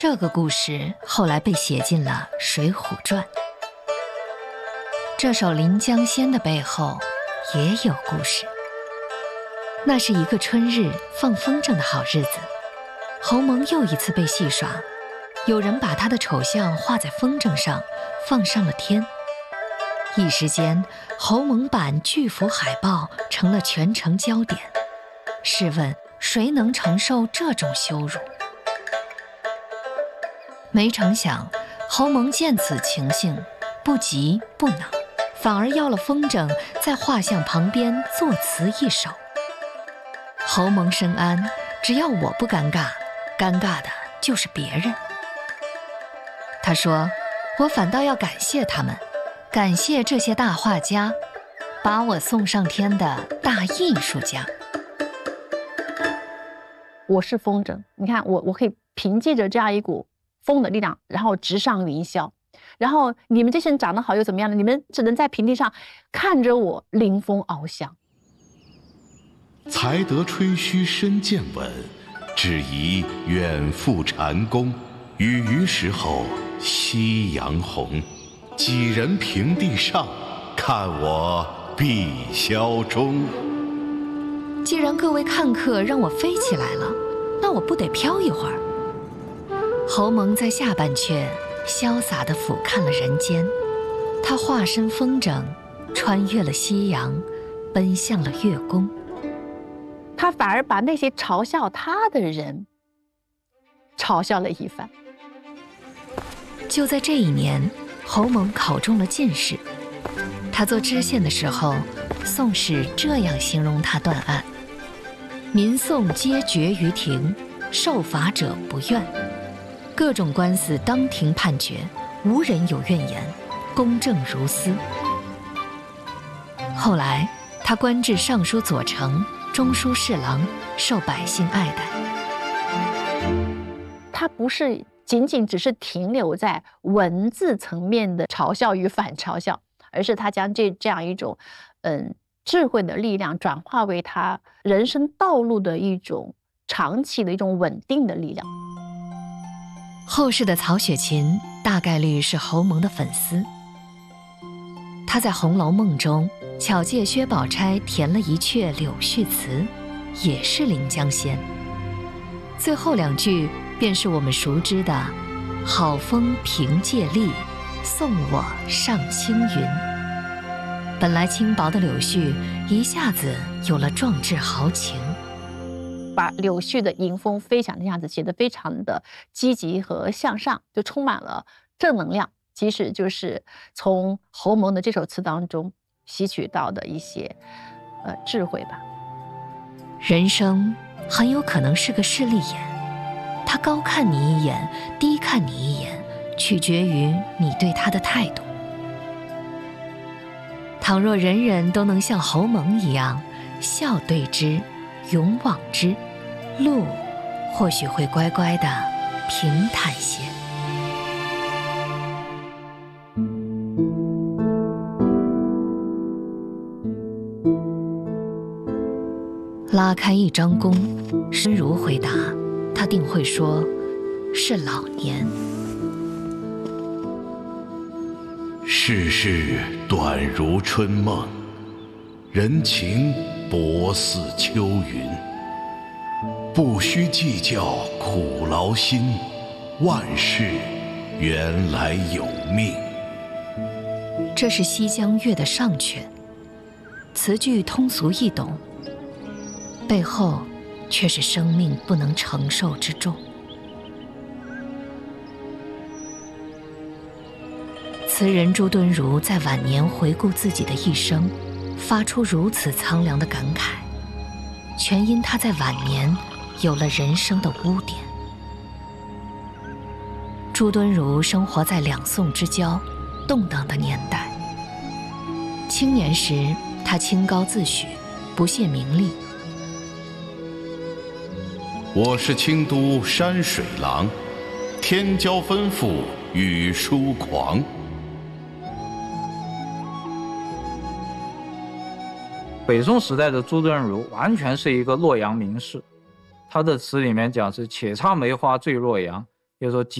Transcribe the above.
这个故事后来被写进了《水浒传》。这首《临江仙》的背后也有故事。那是一个春日放风筝的好日子，侯蒙又一次被戏耍，有人把他的丑相画在风筝上，放上了天。一时间，侯蒙版巨幅海报成了全城焦点。试问，谁能承受这种羞辱？没成想，侯蒙见此情形，不急不恼，反而要了风筝在画像旁边作词一首。侯蒙深谙，只要我不尴尬，尴尬的就是别人。他说，我反倒要感谢他们，感谢这些大画家，把我送上天的大艺术家。 我是风筝，你看我可以凭借着这样一股风的力量，然后直上云霄。然后你们这些人长得好又怎么样呢？你们只能在平地上看着我临风翱翔。 才得吹嘘身渐稳，只宜远赴蟾宫。雨余时候夕阳红，几人平地上，看我碧霄中。 既然各位看客让我飞起来了，那我不得飘一会儿？侯蒙在下半阙潇洒地俯瞰了人间，他化身风筝，穿越了夕阳，奔向了月宫。 他反而把那些嘲笑他的人嘲笑了一番。 就在这一年，侯蒙考中了进士。他做知县的时候，宋史这样形容他断案：民讼皆决于庭，受罚者不怨。各种官司当庭判决，无人有怨言，公正如斯。后来他官至尚书左丞、中书侍郎，受百姓爱戴。 他不是仅仅只是停留在文字层面的嘲笑与反嘲笑，而是他将这样一种智慧的力量转化为他人生道路的一种长期的一种稳定的力量。 后世的曹雪芹大概率是侯蒙的粉丝。他在《红楼梦》中巧借薛宝钗填了一阙柳絮词，也是临江仙。最后两句便是我们熟知的“好风凭借力，送我上青云”。本来轻薄的柳絮一下子有了壮志豪情， 把柳絮的迎风飞翔的样子写得非常的积极和向上，就充满了正能量。其实就是从侯蒙的这首词当中吸取到的一些智慧吧。 人生很有可能是个势利眼，他高看你一眼，低看你一眼，取决于你对他的态度。倘若人人都能像侯蒙一样笑对之，勇往之，路或许会乖乖的平坦些。拉开一张弓，申如回答，他定会说是老年。 世事短如春梦，人情薄似秋云。不须计较苦劳心，万事原来有命。 这是西江月的上阙，词句通俗易懂，背后却是生命不能承受之重。词人朱敦儒在晚年回顾自己的一生，发出如此苍凉的感慨，全因他在晚年有了人生的污点。朱敦儒生活在两宋之交，动荡的年代。青年时，他清高自诩，不屑名利。 我是清都山水郎，天骄吩咐语疏狂。 北宋时代的朱敦儒完全是一个洛阳名士，他的词里面讲是且插梅花醉洛阳， 就是说